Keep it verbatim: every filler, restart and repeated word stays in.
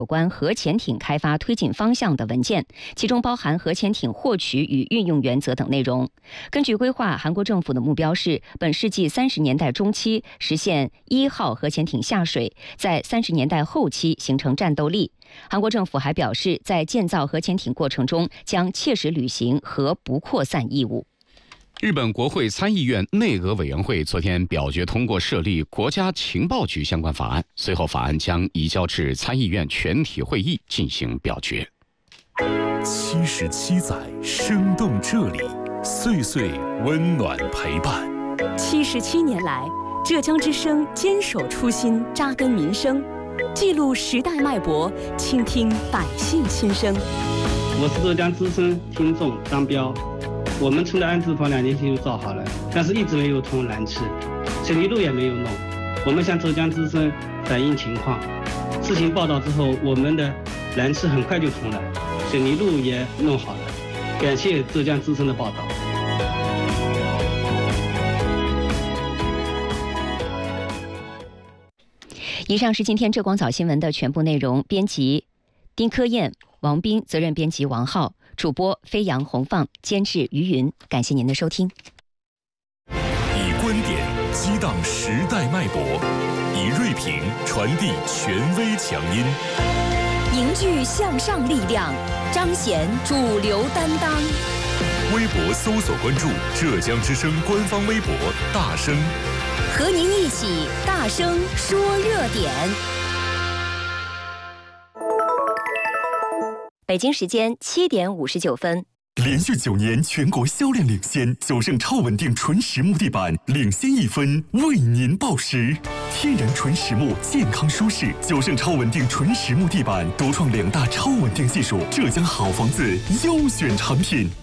有关核潜艇开发推进方向的文件，其中包含核潜艇获取与运用原则等内容。根据规划，韩国政府的目标是本世纪三十年代中期实现一号核潜艇下水，在三十年代后期形成战斗力。韩国政府还表示，在建造核潜艇过程中将切实履行核不扩散义务。 日本国会参议院内阁委员会昨天表决通过设立国家情报局相关法案，随后法案将移交至参议院全体会议进行表决。 七十七载生动这里，岁岁温暖陪伴。 七十七年来，浙江之声坚守初心，扎根民生，记录时代脉搏，倾听百姓心声。 我是浙江之声听众张彪。我们村的安置房两年前就造好了，但是一直没有通燃气，水泥路也没有弄。我们向浙江之声反映情况，事情报道之后，我们的燃气很快就通了，水泥路也弄好了。感谢浙江之声的报道。 以上是今天浙广早新闻的全部内容，编辑丁科燕、王斌，责任编辑王浩，主播飞扬、洪放，监制于云。感谢您的收听。 以观点激荡时代脉搏，以锐评传递权威强音， 凝聚向上力量，彰显主流担当。 微博搜索关注浙江之声官方微博大声， 和您一起大声说热点。 北京时间七点五十九分。 连续九年全国销量领先，九盛超稳定纯实木地板领先一分，为您报时。天然纯实木，健康舒适，九盛超稳定纯实木地板独创两大超稳定技术，浙江好房子优选产品。